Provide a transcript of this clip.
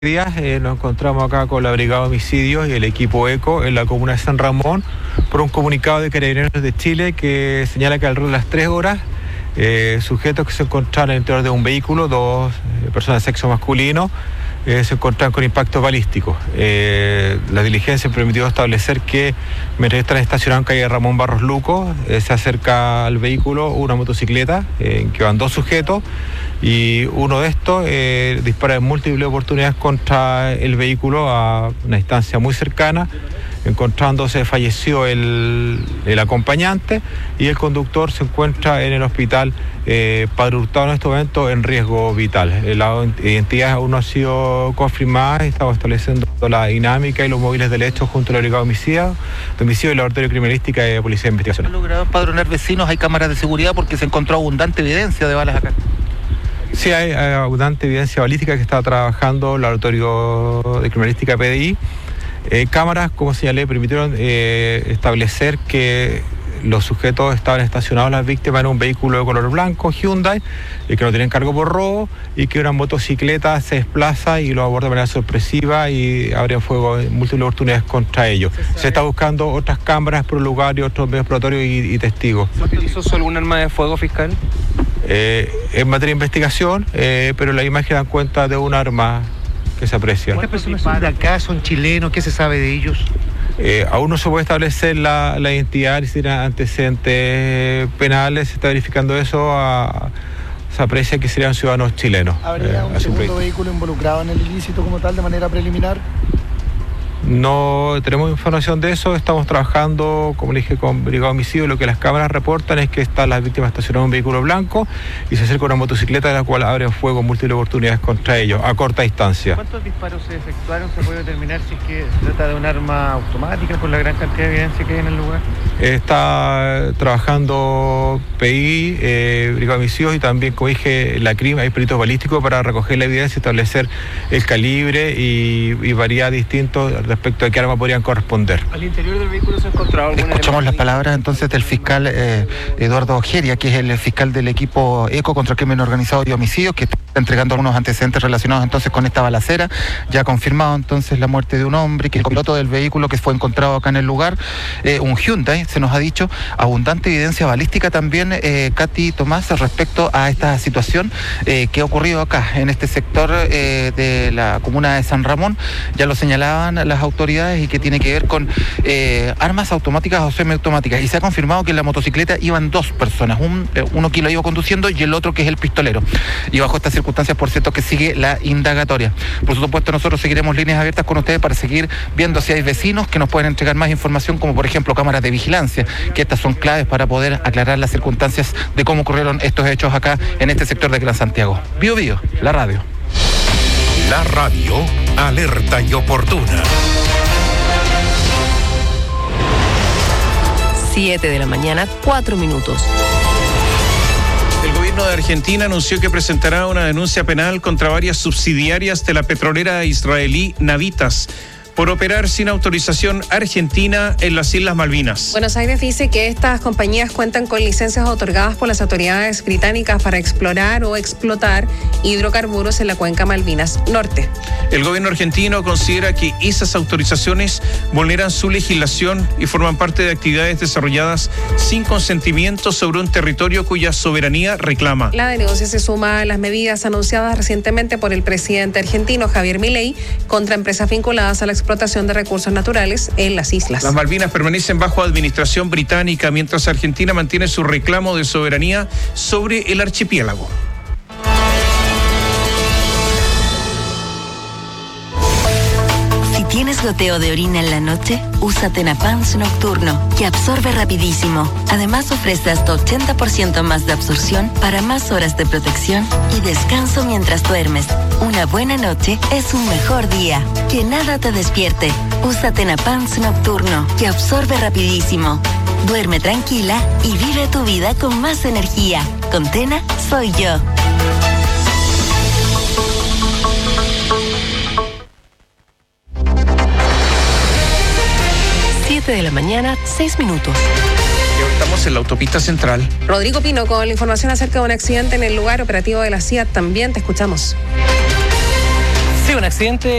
días nos encontramos acá con la Brigada de Homicidios y el equipo ECO en la comuna de San Ramón por un comunicado de Carabineros de Chile que señala que alrededor de las 3 horas sujetos que se encontraron al interior de un vehículo, dos personas de sexo masculino, se encontraron con impactos balísticos. La diligencia permitió establecer que mientras están estacionados en calle Ramón Barros Luco, se acerca al vehículo una motocicleta en que van dos sujetos y uno de estos dispara en múltiples oportunidades contra el vehículo a una distancia muy cercana, encontrándose falleció el acompañante y el conductor se encuentra en el hospital Padre Hurtado en este momento en riesgo vital. La identidad aún no ha sido confirmada, estamos estableciendo la dinámica y los móviles del hecho junto a la Brigada de Homicidio y el Laboratorio de Criminalística y Policía de Investigación. ¿Han logrado empadronar vecinos? ¿Hay cámaras de seguridad? Porque se encontró abundante evidencia de balas acá. Sí, hay abundante evidencia balística que está trabajando el Laboratorio de Criminalística PDI. Cámaras, como señalé, permitieron establecer que los sujetos estaban estacionados, las víctimas, en un vehículo de color blanco, Hyundai, que no tienen cargo por robo y que una motocicleta se desplaza y los aborda de manera sorpresiva y abren fuego en múltiples oportunidades contra ellos. Se está buscando otras cámaras por el lugar y otros medios probatorios y testigos. ¿Se utilizó solo un arma de fuego, fiscal? En materia de investigación, pero las imágenes dan cuenta de un arma que se aprecia. ¿Estas personas son de acá, son chilenos? ¿Qué se sabe de ellos? Aún no se puede establecer la identidad ni si tienen antecedentes penales, se está verificando eso, se aprecia que serían ciudadanos chilenos. ¿Habría un segundo vehículo involucrado en el ilícito como tal de manera preliminar? No tenemos información de eso, estamos trabajando, como dije, con Brigada de Homicidio. Lo que las cámaras reportan es que están las víctimas estacionadas en un vehículo blanco y se acerca una motocicleta de la cual abren fuego en múltiples oportunidades contra ellos, a corta distancia. ¿Cuántos disparos se efectuaron? ¿Se puede determinar si es que se trata de un arma automática por la gran cantidad de evidencia que hay en el lugar? Está trabajando PI, Brigada de Homicidios y también, como dije, la CRIM, hay peritos balísticos para recoger la evidencia, establecer el calibre y variedad distintos respecto a qué arma podrían corresponder. ¿Al interior del vehículo se encontraba algún elemento? Escuchamos las palabras entonces del fiscal Eduardo Ojeria, que es el fiscal del equipo ECO contra el crimen organizado y homicidios, que está entregando algunos antecedentes relacionados entonces con esta balacera. Ya ha confirmado entonces la muerte de un hombre, que el piloto del vehículo que fue encontrado acá en el lugar, un Hyundai, se nos ha dicho. Abundante evidencia balística también, Katy Tomás, respecto a esta situación que ha ocurrido acá en este sector de la comuna de San Ramón. Ya lo señalaban las autoridades y que tiene que ver con armas automáticas o semiautomáticas, y se ha confirmado que en la motocicleta iban dos personas, uno que lo iba conduciendo y el otro que es el pistolero, y bajo estas circunstancias, por cierto, que sigue la indagatoria. Por supuesto, nosotros seguiremos líneas abiertas con ustedes para seguir viendo si hay vecinos que nos pueden entregar más información, como por ejemplo cámaras de vigilancia, que estas son claves para poder aclarar las circunstancias de cómo ocurrieron estos hechos acá en este sector de Gran Santiago. Bio Bio, la radio. La radio, alerta y oportuna. 7 de la mañana, 4 minutos. El gobierno de Argentina anunció que presentará una denuncia penal contra varias subsidiarias de la petrolera israelí Navitas por operar sin autorización argentina en las Islas Malvinas. Buenos Aires dice que estas compañías cuentan con licencias otorgadas por las autoridades británicas para explorar o explotar hidrocarburos en la cuenca Malvinas Norte. El gobierno argentino considera que esas autorizaciones vulneran su legislación y forman parte de actividades desarrolladas sin consentimiento sobre un territorio cuya soberanía reclama. La denuncia se suma a las medidas anunciadas recientemente por el presidente argentino Javier Milei contra empresas vinculadas a la explotación de recursos naturales en las islas. Las Malvinas permanecen bajo administración británica, mientras Argentina mantiene su reclamo de soberanía sobre el archipiélago. Si tienes goteo de orina en la noche, usa Tenapans Nocturno, que absorbe rapidísimo. Además, ofrece hasta 80% más de absorción para más horas de protección y descanso mientras duermes. Una buena noche es un mejor día. Que nada te despierte. Usa Tenapans Nocturno, que absorbe rapidísimo. Duerme tranquila y vive tu vida con más energía. Con Tena, soy yo. 7 de la mañana, 6 minutos. Estamos en la autopista central. Rodrigo Pino con la información acerca de un accidente en el lugar operativo de la CIA. También te escuchamos. Sí, un accidente